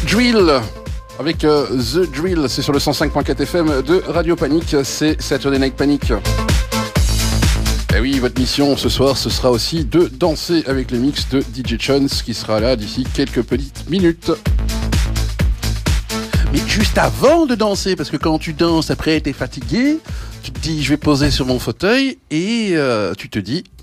Drill avec The Drill, c'est sur le 105.4 FM de Radio Panique, c'est Saturday Night Panic. Et oui, votre mission ce soir, ce sera aussi de danser avec le mix de DJ Chance qui sera là d'ici quelques petites minutes. Mais juste avant de danser, parce que quand tu danses, après t'es fatigué, tu te dis je vais poser sur mon fauteuil et tu te dis